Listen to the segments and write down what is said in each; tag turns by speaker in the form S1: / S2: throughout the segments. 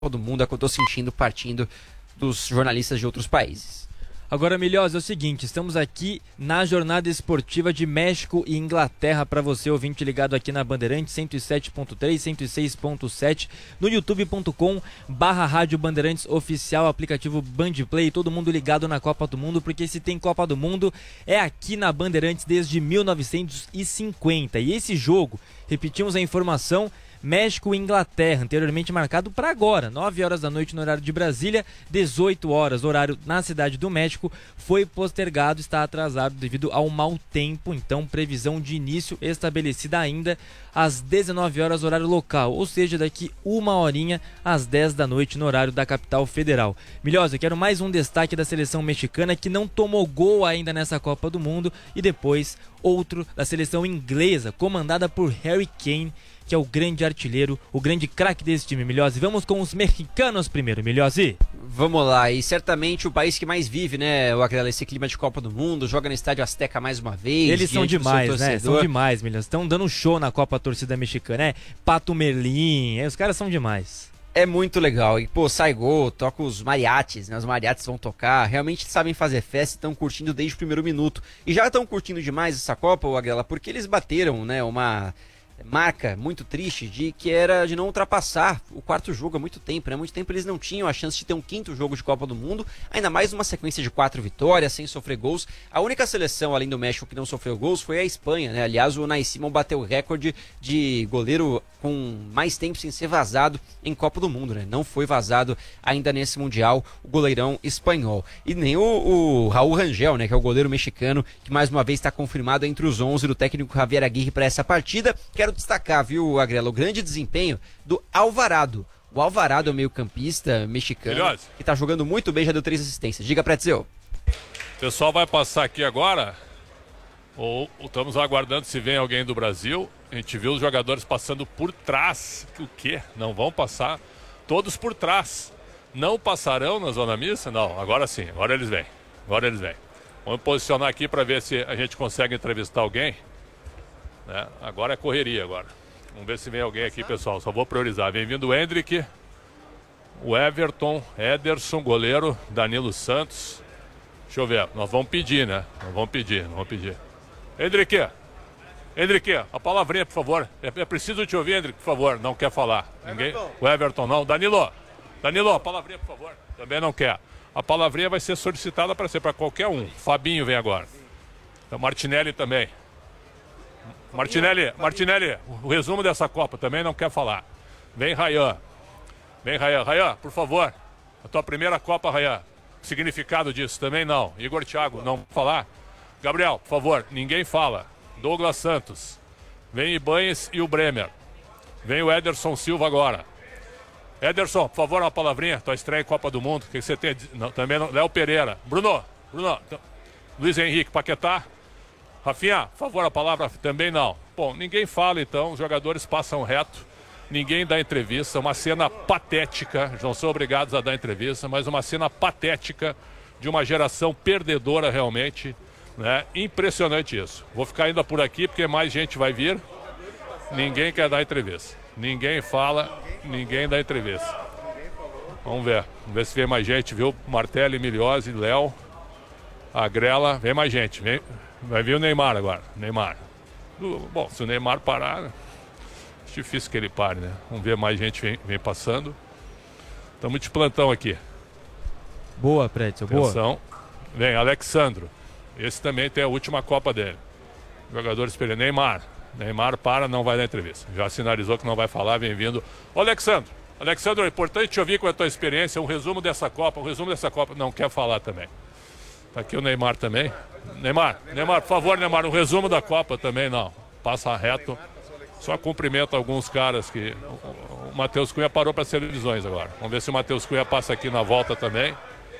S1: todo mundo, é o que eu tô sentindo partindo dos jornalistas de outros países.
S2: Agora, Milhós, é o seguinte, estamos aqui na jornada esportiva de México e Inglaterra para você, ouvinte ligado aqui na Bandeirantes 107.3, 106.7, no youtube.com/Rádio Bandeirantes Oficial, aplicativo Bandplay, todo mundo ligado na Copa do Mundo, porque se tem Copa do Mundo é aqui na Bandeirantes desde 1950. E esse jogo, repetimos a informação, México e Inglaterra, anteriormente marcado para agora, 9 horas da noite no horário de Brasília, 18 horas, horário na Cidade do México, foi postergado, está atrasado devido ao mau tempo, então previsão de início estabelecida ainda às 19 horas, horário local, ou seja, daqui uma horinha às 10 da noite no horário da capital federal. Milhosa, eu quero mais um destaque da seleção mexicana que não tomou gol ainda nessa Copa do Mundo e depois outro da seleção inglesa, comandada por Harry Kane, que é o grande artilheiro, o grande craque desse time, Milhose. Vamos com os mexicanos primeiro, Milhose.
S1: Vamos lá, e certamente o país que mais vive, né, esse clima de Copa do Mundo, joga no Estádio Azteca mais uma vez.
S2: Eles são demais, né? São demais, Milhose. Estão dando um show na Copa Torcida Mexicana, né? Pato Merlin, os caras são demais.
S1: É muito legal, e pô, sai gol, toca os mariachis, né, os mariachis vão tocar, realmente sabem fazer festa e estão curtindo desde o primeiro minuto. E já estão curtindo demais essa Copa, Aguela, porque eles bateram, né, uma marca muito triste que era de não ultrapassar o quarto jogo há muito tempo, né? Muito tempo eles não tinham a chance de ter um quinto jogo de Copa do Mundo, ainda mais uma sequência de 4 vitórias, sem sofrer gols. A única seleção, além do México, que não sofreu gols foi a Espanha, né? Aliás, o Unai Simón bateu o recorde de goleiro com mais tempo sem ser vazado em Copa do Mundo, né? Não foi vazado ainda nesse Mundial o goleirão espanhol. E nem o Raúl Rangel, né? Que é o goleiro mexicano, que mais uma vez está confirmado entre os 11 do técnico Javier Aguirre para essa partida. Quero destacar, viu, Agrela, o grande desempenho do Alvarado. O Alvarado é o meio-campista mexicano que tá jogando muito bem, já deu 3 assistências. Diga, Pretzeu.
S3: O pessoal vai passar aqui agora, ou estamos aguardando se vem alguém do Brasil. A gente viu os jogadores passando por trás. O quê? Não vão passar todos por trás. Não passarão na zona mista? Não, agora sim, agora eles vêm. Agora eles vêm. Vamos posicionar aqui para ver se a gente consegue entrevistar alguém. Né? Agora é correria agora. Vamos ver se vem alguém aqui, pessoal. Só vou priorizar. Vem vindo o Hendrick, o Everton, Ederson, goleiro, Danilo Santos. Deixa eu ver. Nós vamos pedir, né? Nós vamos pedir. Hendrick, a palavrinha, por favor. É preciso te ouvir, Hendrick, por favor. Não quer falar. Ninguém? O Everton não. Danilo, a palavrinha, por favor. Também não quer. A palavrinha vai ser solicitada para ser para qualquer um. Fabinho vem agora. Então, Martinelli também. Martinelli, o resumo dessa Copa também não quer falar. Vem Rayan, Rayan, por favor. A tua primeira Copa, Rayan. Significado disso também não. Igor Thiago, não falar. Gabriel, por favor, ninguém fala. Douglas Santos. Vem Ibanez e o Bremer. Vem o Ederson Silva agora. Ederson, por favor, uma palavrinha. Tua estreia em Copa do Mundo. O que você tem? Não, também não. Léo Pereira. Bruno. Luiz Henrique Paquetá. Rafinha, por favor, a palavra também não. Bom, ninguém fala então, os jogadores passam reto, ninguém dá entrevista, uma cena patética, não são obrigados a dar entrevista, mas uma cena patética de uma geração perdedora realmente, né? Impressionante isso. Vou ficar ainda por aqui porque mais gente vai vir, ninguém quer dar entrevista, ninguém fala, ninguém dá entrevista. Vamos ver se vem mais gente, viu? Martelli, Milhose, Léo, Agrela, vem mais gente, vem. Vai vir o Neymar agora. Neymar. Bom, se o Neymar parar, é difícil que ele pare, né? Vamos ver mais gente vem passando. Estamos de plantão aqui.
S2: Boa, Pretzel, boa.
S3: Vem, Alexandro. Esse também tem a última Copa dele. Jogador esperando. Neymar para, não vai dar entrevista. Já sinalizou que não vai falar, vem vindo. Ô, Alexandro, é importante te ouvir com a tua experiência, um resumo dessa Copa. Não quer falar também. Tá aqui o Neymar também. Neymar, por favor, Neymar, um resumo da Copa também, não. Passa reto. Só cumprimenta alguns caras que... O Matheus Cunha parou para as televisões agora. Vamos ver se o Matheus Cunha passa aqui na volta também.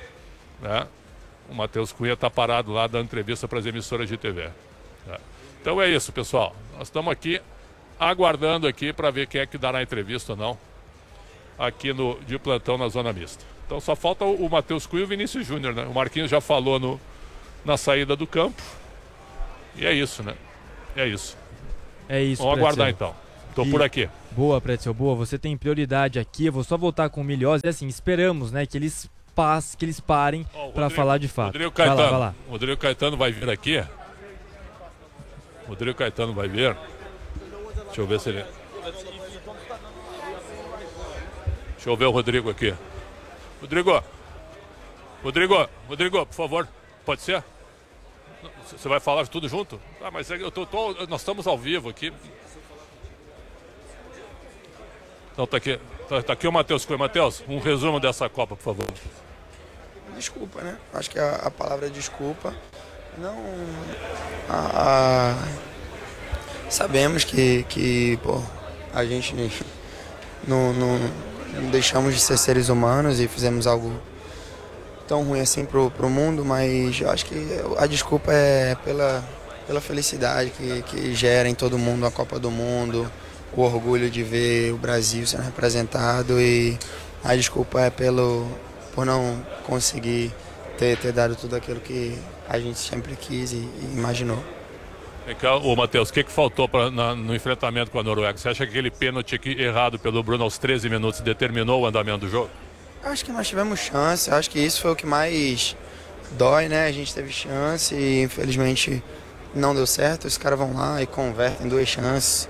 S3: Né? O Matheus Cunha está parado lá dando entrevista para as emissoras de TV. Né? Então é isso, pessoal. Nós estamos aqui aguardando aqui para ver quem é que dará a entrevista ou não. Aqui de plantão na Zona Mista. Então só falta o Matheus Cunha e o Vinícius Júnior, né? O Marquinhos já falou na saída do campo. E é isso, né? É isso.
S2: É isso.
S3: Vamos aguardar então. Tô por aqui.
S2: Boa, Pretzel, boa. Você tem prioridade aqui. Eu vou só voltar com o Milhose. E assim, esperamos, né, que eles parem para falar de fato.
S3: Rodrigo Caetano.
S2: Vai lá.
S3: Rodrigo Caetano vai vir aqui. Rodrigo Caetano vai vir. Deixa eu ver se ele... Deixa eu ver o Rodrigo aqui. Rodrigo, por favor. Pode ser? Você vai falar tudo junto? Ah, mas nós estamos ao vivo aqui. Então tá aqui o Matheus Cunha. Matheus, um resumo dessa Copa, por favor.
S4: Desculpa, né? Acho que a palavra é desculpa. Não... Sabemos que pô, a gente não deixamos de ser seres humanos e fizemos algo tão ruim assim pro mundo, mas eu acho que a desculpa é pela felicidade que gera em todo mundo a Copa do Mundo, o orgulho de ver o Brasil sendo representado, e a desculpa é por não conseguir ter dado tudo aquilo que a gente sempre quis e imaginou.
S3: Ô Matheus, o que faltou no enfrentamento com a Noruega? Você acha que aquele pênalti errado pelo Bruno aos 13 minutos determinou o andamento do jogo?
S4: Acho que nós tivemos chance, acho que isso foi o que mais dói, né? A gente teve chance e infelizmente não deu certo. Os caras vão lá e convertem 2 chances.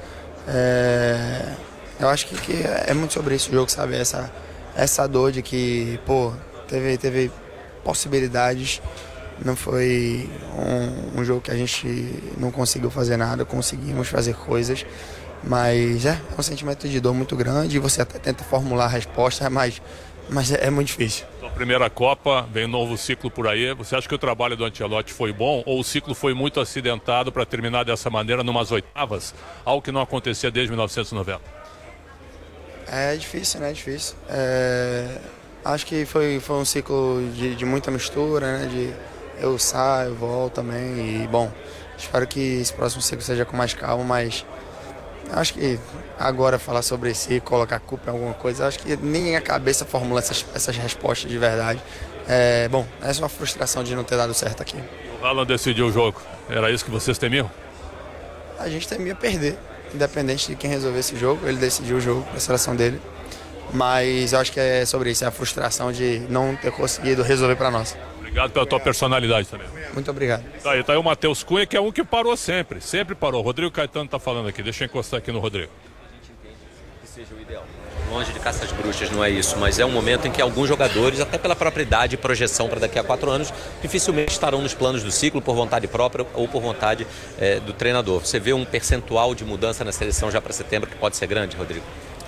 S4: Eu acho que é muito sobre isso o jogo, sabe? Essa dor de que, pô, teve possibilidades. Não foi um jogo que a gente não conseguiu fazer nada, conseguimos fazer coisas, mas é um sentimento de dor muito grande e você até tenta formular a resposta, mas é muito difícil.
S3: Então, primeira Copa, vem um novo ciclo por aí. Você acha que o trabalho do Ancelotti foi bom ou o ciclo foi muito acidentado para terminar dessa maneira, numas oitavas, algo que não acontecia desde 1990?
S4: É difícil, né? É difícil. Acho que foi um ciclo de muita mistura, né? Eu saio, volto também e, bom, espero que esse próximo ciclo seja com mais calma, mas acho que agora falar sobre si, colocar culpa em alguma coisa, acho que nem a cabeça formula essas respostas de verdade. Bom, é só uma frustração de não ter dado certo aqui.
S3: O Haaland decidiu o jogo, era isso que vocês temiam?
S4: A gente temia perder, independente de quem resolver esse jogo, ele decidiu o jogo, a seleção dele. Mas eu acho que é sobre isso, é a frustração de não ter conseguido resolver para nós.
S3: Obrigado pela tua personalidade também.
S4: Muito obrigado.
S3: Tá aí o Matheus Cunha, que é um que parou sempre parou. Rodrigo Caetano tá falando aqui, deixa eu encostar aqui no Rodrigo.
S5: A gente entende que seja o ideal. Longe de caça às bruxas, não é isso, mas é um momento em que alguns jogadores, até pela própria idade e projeção para daqui a 4 anos, dificilmente estarão nos planos do ciclo por vontade própria ou por vontade do treinador. Você vê um percentual de mudança na seleção já para setembro que pode ser grande, Rodrigo?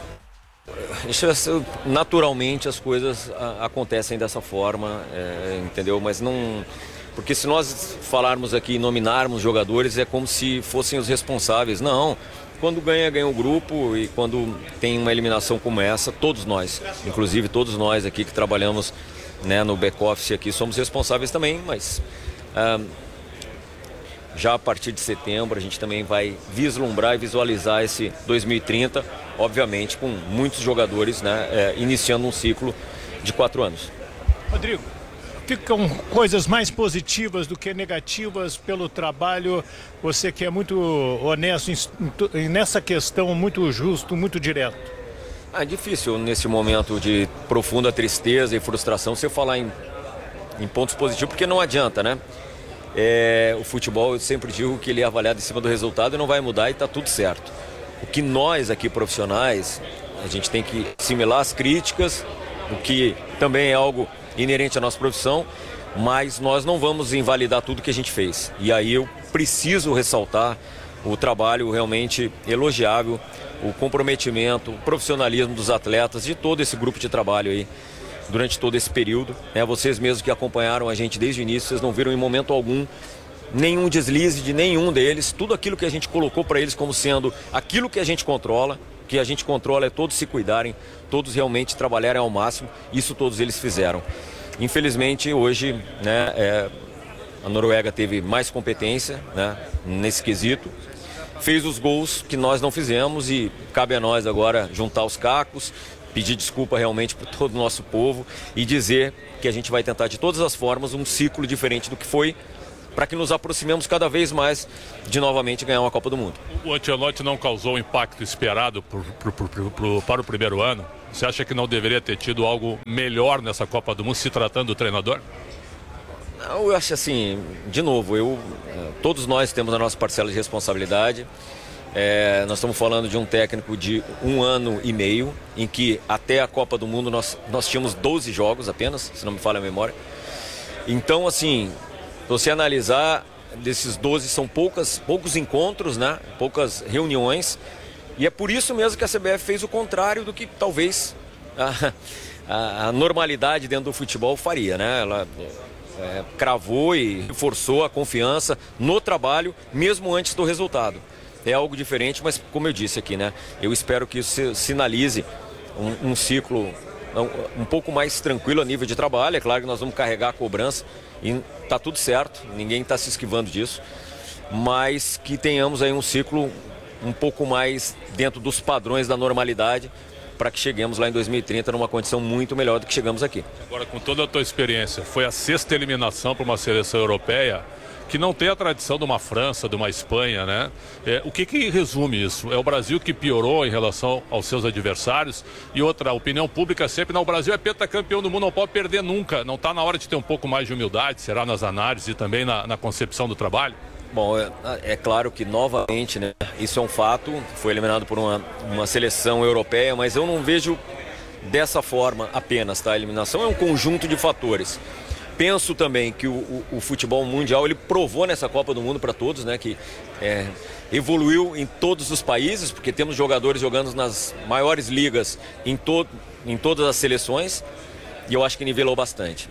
S6: Naturalmente as coisas acontecem dessa forma, entendeu? Mas não... Porque se nós falarmos aqui e nominarmos jogadores, é como se fossem os responsáveis. Não, quando ganha o grupo, e quando tem uma eliminação como essa, todos nós, inclusive todos nós aqui que trabalhamos, né, no back-office aqui, somos responsáveis também, mas... já a partir de setembro a gente também vai vislumbrar e visualizar esse 2030, obviamente com muitos jogadores, né, iniciando um ciclo de 4 anos.
S7: Rodrigo, ficam coisas mais positivas do que negativas pelo trabalho, você que é muito honesto nessa questão, muito justo, muito direto.
S6: É difícil nesse momento de profunda tristeza e frustração você falar em pontos positivos, porque não adianta, né? O futebol, eu sempre digo que ele é avaliado em cima do resultado e não vai mudar e está tudo certo. O que nós aqui profissionais, a gente tem que assimilar as críticas, o que também é algo inerente à nossa profissão, mas nós não vamos invalidar tudo que a gente fez. E aí eu preciso ressaltar o trabalho realmente elogiável, o comprometimento, o profissionalismo dos atletas, de todo esse grupo de trabalho aí, durante todo esse período, né? Vocês mesmos que acompanharam a gente desde o início, vocês não viram em momento algum nenhum deslize de nenhum deles. Tudo aquilo que a gente colocou para eles como sendo aquilo que a gente controla, é todos se cuidarem, todos realmente trabalharem ao máximo. Isso todos eles fizeram. Infelizmente hoje, né, a Noruega teve mais competência, né, nesse quesito, fez os gols que nós não fizemos e cabe a nós agora juntar os cacos, pedir desculpa realmente para todo o nosso povo e dizer que a gente vai tentar de todas as formas um ciclo diferente do que foi para que nos aproximemos cada vez mais de novamente ganhar uma Copa do Mundo.
S3: O Ancelotti não causou o impacto esperado para o primeiro ano? Você acha que não deveria ter tido algo melhor nessa Copa do Mundo, se tratando do treinador?
S6: Não, eu acho assim, de novo, todos nós temos a nossa parcela de responsabilidade. Nós estamos falando de um técnico de 1 ano e meio, em que até a Copa do Mundo nós tínhamos 12 jogos apenas, se não me falha a memória. Então, assim, se você analisar, desses 12 são poucos encontros, né? Poucas reuniões. E é por isso mesmo que a CBF fez o contrário do que talvez a normalidade dentro do futebol faria, né? Ela cravou e reforçou a confiança no trabalho, mesmo antes do resultado. É algo diferente, mas como eu disse aqui, né? Eu espero que isso sinalize um ciclo um pouco mais tranquilo a nível de trabalho. É claro que nós vamos carregar a cobrança e tá tudo certo, ninguém está se esquivando disso, mas que tenhamos aí um ciclo um pouco mais dentro dos padrões da normalidade, para que cheguemos lá em 2030 numa condição muito melhor do que chegamos aqui.
S3: Agora, com toda a tua experiência, foi a 6ª eliminação para uma seleção europeia que não tem a tradição de uma França, de uma Espanha, né? O que resume isso? É o Brasil que piorou em relação aos seus adversários? E outra, a opinião pública sempre, não, o Brasil é pentacampeão do mundo, não pode perder nunca. Não está na hora de ter um pouco mais de humildade, será nas análises e também na concepção do trabalho?
S6: Bom, é claro que novamente, né, isso é um fato, foi eliminado por uma seleção europeia, mas eu não vejo dessa forma apenas, tá? A eliminação é um conjunto de fatores. Penso também que o futebol mundial, ele provou nessa Copa do Mundo para todos, né, que evoluiu em todos os países, porque temos jogadores jogando nas maiores ligas em todas as seleções, e eu acho que nivelou bastante.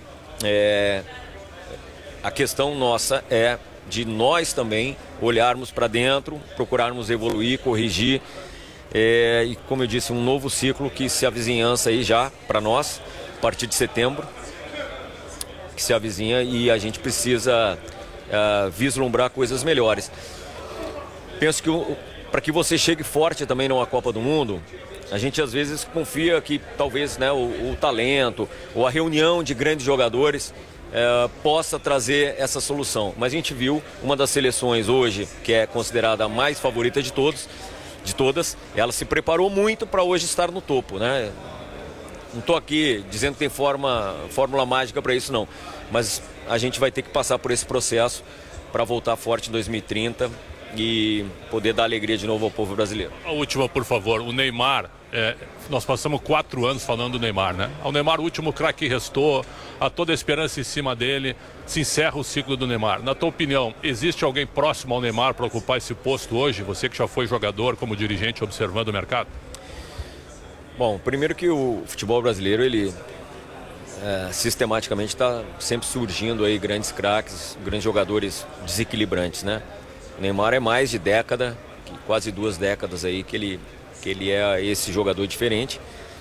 S6: A questão nossa é de nós também olharmos para dentro, procurarmos evoluir, corrigir, e como eu disse, um novo ciclo que se avizinhança aí já para nós, a partir de setembro, que se avizinha, e a gente precisa vislumbrar coisas melhores. Penso que para que você chegue forte também numa Copa do Mundo, a gente às vezes confia que talvez, né, o talento ou a reunião de grandes jogadores possa trazer essa solução. Mas a gente viu uma das seleções hoje, que é considerada a mais favorita de todas, ela se preparou muito para hoje estar no topo, né? Não estou aqui dizendo que tem fórmula mágica para isso, não. Mas a gente vai ter que passar por esse processo para voltar forte em 2030 e poder dar alegria de novo ao povo brasileiro.
S3: A última, por favor. O Neymar, nós passamos 4 anos falando do Neymar, né? O Neymar, o último craque que restou, há toda a esperança em cima dele, se encerra o ciclo do Neymar. Na tua opinião, existe alguém próximo ao Neymar para ocupar esse posto hoje? Você que já foi jogador, como dirigente, observando o mercado?
S6: Bom, primeiro que o futebol brasileiro, ele sistematicamente está sempre surgindo aí grandes craques, grandes jogadores desequilibrantes, né? O Neymar é mais de década, quase 2 décadas aí que ele é esse jogador diferente,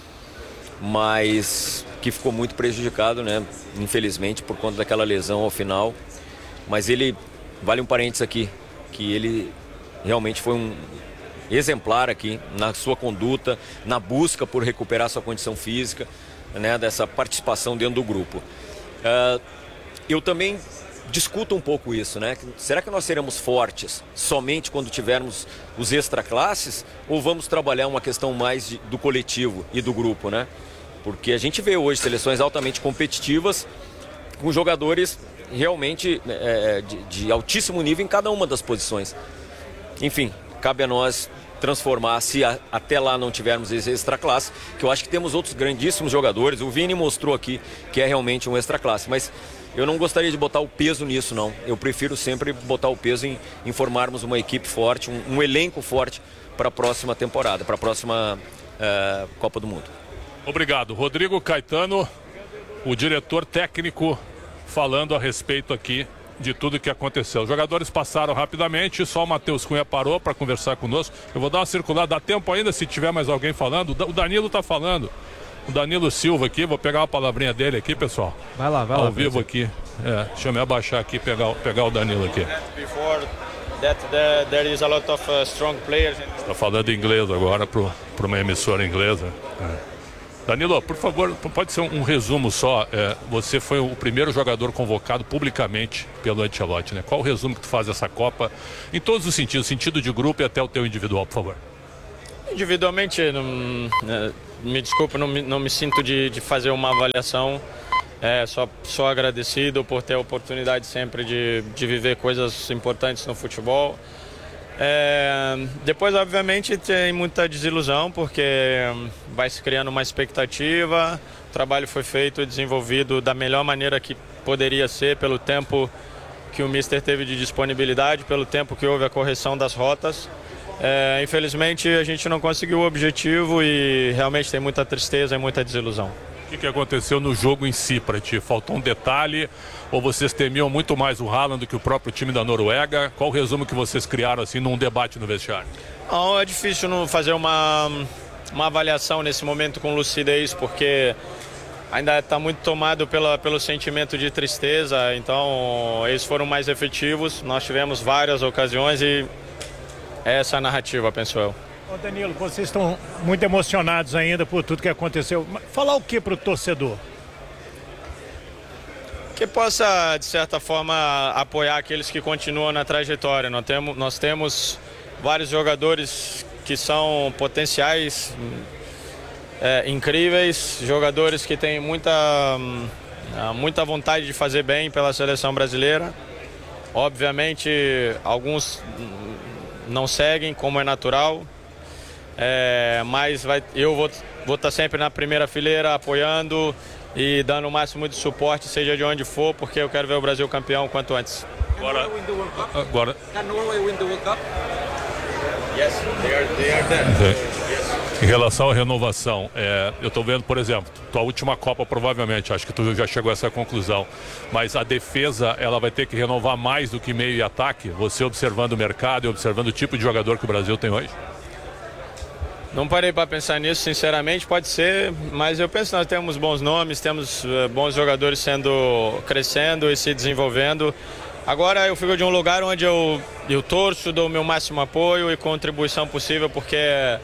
S6: mas que ficou muito prejudicado, né? Infelizmente, por conta daquela lesão ao final. Mas ele, vale um parênteses aqui, que ele realmente foi um exemplar aqui na sua conduta, na busca por recuperar sua condição física, né, dessa participação dentro do grupo. Eu também discuto um pouco isso, né? Será que nós seremos fortes somente quando tivermos os extraclasses, ou vamos trabalhar uma questão mais do coletivo e do grupo, né? Porque a gente vê hoje seleções altamente competitivas com jogadores realmente de altíssimo nível em cada uma das posições. Enfim, cabe a nós transformar, se até lá não tivermos esse extraclasse, que eu acho que temos outros grandíssimos jogadores. O Vini mostrou aqui que é realmente um extraclasse, mas eu não gostaria de botar o peso nisso, não. Eu prefiro sempre botar o peso em formarmos uma equipe forte, um elenco forte para a próxima temporada, para a próxima Copa do Mundo.
S3: Obrigado. Rodrigo Caetano, o diretor técnico, falando a respeito aqui de tudo que aconteceu. Os jogadores passaram rapidamente, só o Matheus Cunha parou para conversar conosco. Eu vou dar uma circulada, dá tempo ainda se tiver mais alguém falando. O Danilo está falando. O Danilo Silva aqui, vou pegar uma palavrinha dele aqui, pessoal.
S2: Vai lá.
S3: Ao vivo aqui. Deixa eu me abaixar aqui e pegar o Danilo aqui.
S8: Está
S3: falando inglês agora para uma emissora inglesa. Danilo, por favor, pode ser um resumo só. Você foi o primeiro jogador convocado publicamente pelo Ancelotti, né? Qual o resumo que tu faz dessa Copa, em todos os sentidos, sentido de grupo e até o teu individual, por favor?
S8: Individualmente, me desculpa, não me sinto de fazer uma avaliação. Só agradecido por ter a oportunidade sempre de viver coisas importantes no futebol. Depois, obviamente, tem muita desilusão, porque vai se criando uma expectativa. O trabalho foi feito e desenvolvido da melhor maneira que poderia ser, pelo tempo que o Mister teve de disponibilidade, pelo tempo que houve a correção das rotas. Infelizmente, a gente não conseguiu o objetivo e realmente tem muita tristeza e muita desilusão.
S3: O que aconteceu no jogo em si para ti? Faltou um detalhe ou vocês temiam muito mais o Haaland do que o próprio time da Noruega? Qual o resumo que vocês criaram assim num debate no vestiário?
S8: Não, é difícil não fazer uma avaliação nesse momento com lucidez, porque ainda está muito tomado pelo sentimento de tristeza, então eles foram mais efetivos. Nós tivemos várias ocasiões e essa é a narrativa, penso eu.
S7: Ô Danilo, vocês estão muito emocionados ainda por tudo que aconteceu. Falar o que para o torcedor?
S8: Que possa, de certa forma, apoiar aqueles que continuam na trajetória. Nós temos vários jogadores que são potenciais incríveis, jogadores que têm muita vontade de fazer bem pela seleção brasileira. Obviamente, alguns não seguem, como é natural. Mas eu vou estar sempre na primeira fileira apoiando e dando o máximo de suporte, seja de onde for, porque eu quero ver o Brasil campeão quanto antes.
S3: Agora.
S5: Can Norway win the World Cup?
S8: Yes, they are there.
S3: Em relação à renovação, eu estou vendo, por exemplo, tua última Copa provavelmente, acho que tu já chegou a essa conclusão, mas a defesa ela vai ter que renovar mais do que meio e ataque, você observando o mercado e observando o tipo de jogador que o Brasil tem hoje?
S8: Não parei para pensar nisso, sinceramente, pode ser, mas eu penso que nós temos bons nomes, temos bons jogadores crescendo e se desenvolvendo. Agora eu fico de um lugar onde eu torço, dou o meu máximo apoio e contribuição possível, porque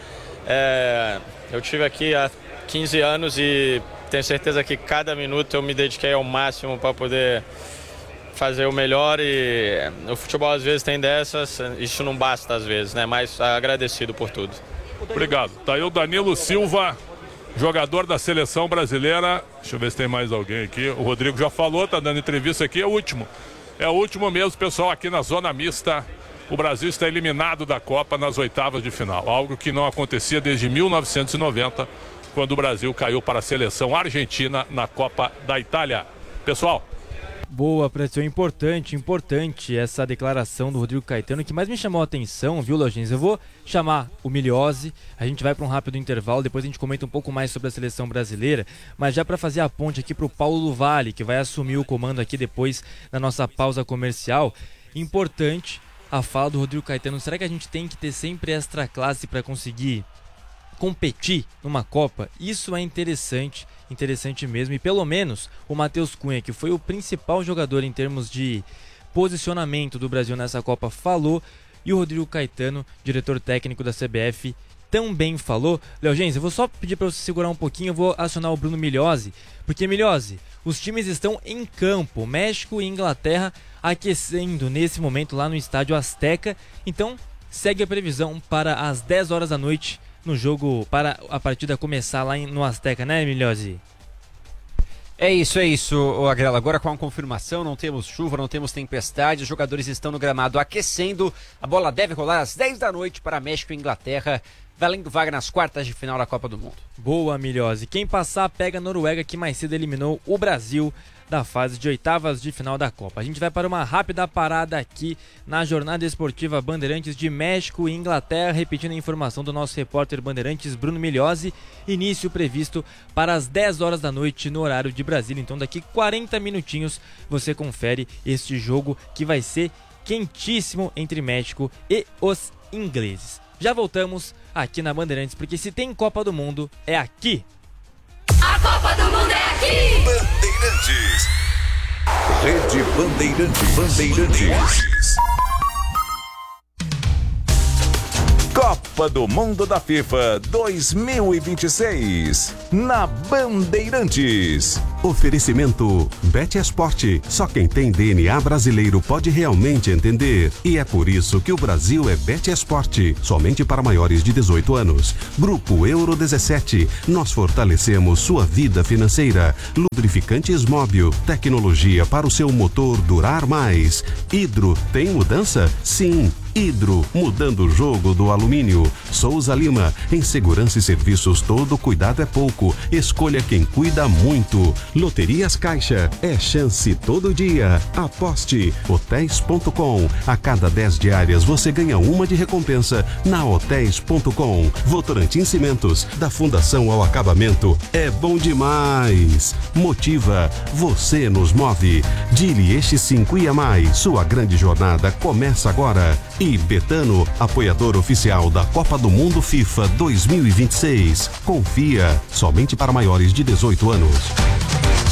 S8: eu estive aqui há 15 anos e tenho certeza que cada minuto eu me dediquei ao máximo para poder fazer o melhor, e o futebol às vezes tem dessas, isso não basta às vezes, né? Mas agradecido por tudo.
S3: Obrigado. Tá aí o Danilo Silva, jogador da seleção brasileira. Deixa eu ver se tem mais alguém aqui. O Rodrigo já falou, tá dando entrevista aqui. É o último mesmo, pessoal, aqui na zona mista. O Brasil está eliminado da Copa nas oitavas de final. Algo que não acontecia desde 1990, quando o Brasil caiu para a seleção argentina na Copa da Itália. Pessoal.
S2: Boa, pressão, importante essa declaração do Rodrigo Caetano. O que mais me chamou a atenção, viu, Lojinhas? Eu vou chamar o Miliose, a gente vai para um rápido intervalo, depois a gente comenta um pouco mais sobre a seleção brasileira, mas já para fazer a ponte aqui para o Paulo Luvalli, que vai assumir o comando aqui depois da nossa pausa comercial. Importante a fala do Rodrigo Caetano. Será que a gente tem que ter sempre extra classe para conseguir competir numa Copa? Isso é interessante mesmo, e pelo menos o Matheus Cunha, que foi o principal jogador em termos de posicionamento do Brasil nessa Copa, falou, e o Rodrigo Caetano, diretor técnico da CBF, também falou. Léo Gens, eu vou só pedir para você segurar um pouquinho, eu vou acionar o Bruno Miliose, porque Miliose, os times estão em campo, México e Inglaterra aquecendo nesse momento lá no estádio Azteca, então segue a previsão para as 10 horas da noite no jogo, para a partida começar lá no Azteca, né, Miliose?
S1: É isso, Agrela. Agora com a confirmação, não temos chuva, não temos tempestade, os jogadores estão no gramado aquecendo, a bola deve rolar às 10 da noite para México e Inglaterra, valendo vaga nas quartas de final da Copa do Mundo.
S2: Boa, Miliose. Quem passar pega a Noruega, que mais cedo eliminou o Brasil da fase de oitavas de final da Copa. A gente vai para uma rápida parada aqui na Jornada Esportiva Bandeirantes de México e Inglaterra, repetindo a informação do nosso repórter Bandeirantes, Bruno Miliose, início previsto para as 10 horas da noite no horário de Brasília. Então daqui 40 minutinhos você confere este jogo que vai ser quentíssimo entre México e os ingleses. Já voltamos aqui na Bandeirantes, porque se tem Copa do Mundo, é aqui.
S9: A Copa do Mundo é aqui!
S10: Bandeirantes. Rede Bandeirantes.
S11: Copa
S10: Copa do Mundo da FIFA 2026 na Bandeirantes.
S11: Oferecimento Bet Esporte. Só quem tem DNA brasileiro pode realmente entender. E é por isso que o Brasil é Bet Esporte. Somente para maiores de 18 anos. Grupo Euro 17. Nós fortalecemos sua vida financeira. Lubrificantes Móbil. Tecnologia para o seu motor durar mais. Hidro, tem mudança? Sim. Hidro, mudando o jogo do alumínio. Souza Lima, em segurança e serviços todo cuidado é pouco. Escolha quem cuida muito. Loterias Caixa, é chance todo dia. Aposte. Hotéis.com. A cada 10 diárias você ganha uma de recompensa na Hotéis.com. Votorantim Cimentos, da Fundação ao Acabamento. É bom demais. Motiva, você nos move. Dili Eixo 5 IAMAI, sua grande jornada começa agora. E Betano, apoiador oficial da Copa do Mundo FIFA 2026. Confia, somente para maiores de 18 anos.